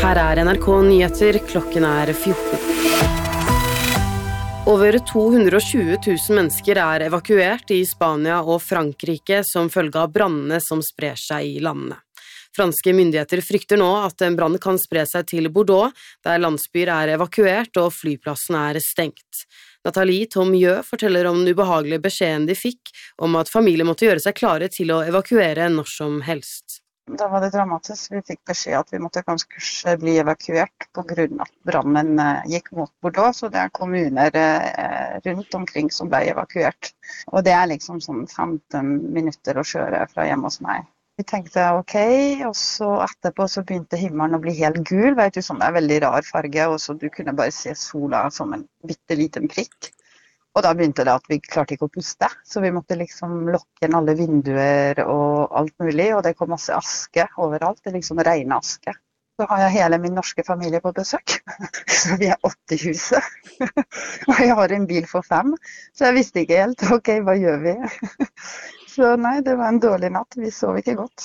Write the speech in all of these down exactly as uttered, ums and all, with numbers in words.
Her er N R K Nyheter, klokken er fjorten. Over to hundre og tjue tusen mennesker er evakuert i Spania og Frankrike som følge av brannene som sprer seg i landene. Franske myndigheter frykter nå at en brann kan spre seg til Bordeaux, der landsbyer er evakuert og flyplassen er stengt. Nathalie Tomjø forteller om den ubehagelige beskjeden de fikk om at familier måtte gjøre seg klare til å evakuere når som helst. Da var det dramatisk. Vi fikk beskjed at vi måtte kanskje bli evakuert på grunn av at brannen gikk mot Bordeaux, så det er kommuner rundt omkring som ble evakuert. Og det er liksom sånn femten minutter å kjøre fra hjemme hos meg. Vi tenkte ok, og så etterpå så begynte himmelen å bli helt gul, vet du, sånn det er veldig rar farge, og så du kunne bare se sola som en bitte liten prikk. Og da begynte det at vi klarte ikke å puste, så vi måtte liksom lokke inn alle vinduer og alt mulig, og det kom masse aske overalt, det liksom regnet aske. Så har jeg hele min norske familie på besøk, så vi er åtte i huset, og jeg har en bil for fem, så jeg visste ikke helt, ok, hva gjør vi? Så nei, det var en dårlig natt, vi sov ikke godt.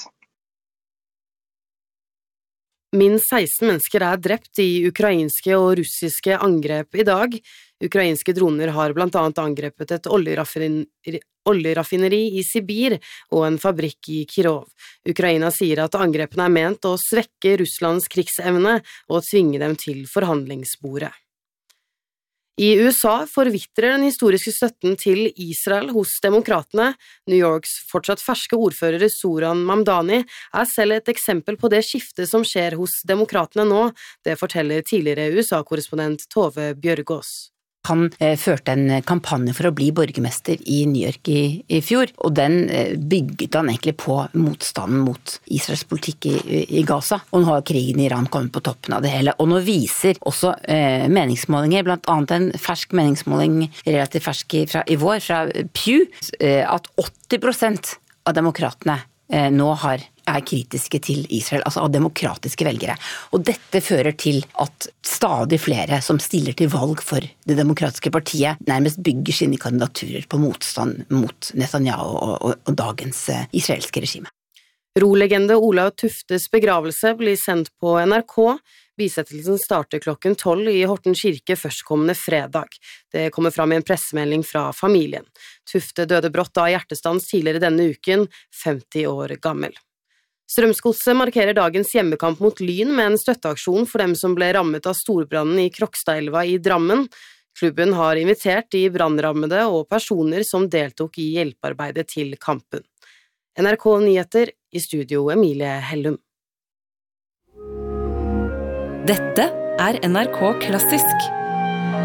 Minst seksten mennesker er drept i ukrainske og russiske angrep i dag. Ukrainske droner har blant annet angrepet et oljeraffineri, oljeraffineri i Sibir og en fabrikk i Kirov. Ukraina sier at angrepene er ment å svekke Russlands krigsevne og tvinge dem til forhandlingsbordet. I U S A forvitrer den historiske støtten til Israel hos demokratene. New Yorks fortsatt ferske ordfører Zoran Mamdani er selv et eksempel på det skiftet som skjer hos demokratene nå. Det forteller tidligere U S A-korrespondent Tove Bjørgaas. Han eh, førte en kampanje for å bli borgermester i New York i, i fjor, og den eh, bygget han egentlig på motstanden mot Israels politikk i, i Gaza. Og nå har krigen i Iran kommet på toppen av det hele. Og nå viser også eh, meningsmålinger, blant annet en fersk meningsmåling, relativt fersk fra i vår, fra Pew, eh, at åtti prosent av demokratene eh, nå har er kritiske til Israel, altså av demokratiske velgere. Og dette fører til at stadig flere som stiller til valg for det demokratiske partiet nærmest bygger sine kandidaturer på motstand mot Netanyahu og, og, og dagens israelske regime. Rolegende Olav Tuftes begravelse blir sendt på N R K. Bisettelsen starter klokken tolv i Horten kirke førstkommende fredag. Det kommer fram i en pressemelding fra familien. Tufte døde brått av hjertestans tidligere denne uken, femti år gammel. Strømsgodset markerer dagens hjemmekamp mot Lyn med en støtteaksjon for dem som ble rammet av storbrannen i Krokstadelva i Drammen. Klubben har invitert de brannrammede og personer som deltok i hjelpearbeidet til kampen. N R K Nyheter, i studio Emilie Hellum. Dette er N R K Klassisk.